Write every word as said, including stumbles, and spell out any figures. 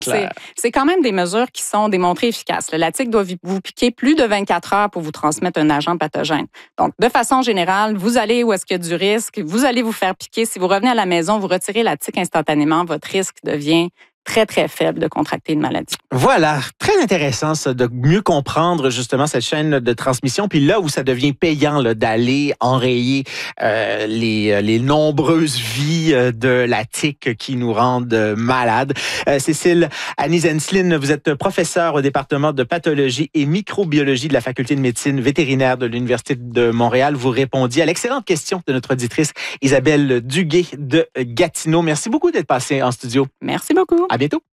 C'est, c'est quand même des mesures qui sont démontrées efficaces. La tique doit vous piquer plus de vingt-quatre heures pour vous transmettre un agent pathogène. Donc, de façon générale, vous allez où est-ce qu'il y a du risque, vous allez vous faire piquer. Si vous revenez à la maison, vous retirez la tique instantanément, votre risque devient très, très faible de contracter une maladie. Voilà, très intéressant ça, de mieux comprendre justement cette chaîne de transmission. Puis là où ça devient payant là, d'aller enrayer euh, les, les nombreuses vies de la tique qui nous rendent malades. Euh, Cécile Annie-Zenslin, vous êtes professeure au département de pathologie et microbiologie de la faculté de médecine vétérinaire de l'Université de Montréal. Vous répondiez à l'excellente question de notre auditrice Isabelle Duguay de Gatineau. Merci beaucoup d'être passée en studio. Merci beaucoup. À bientôt.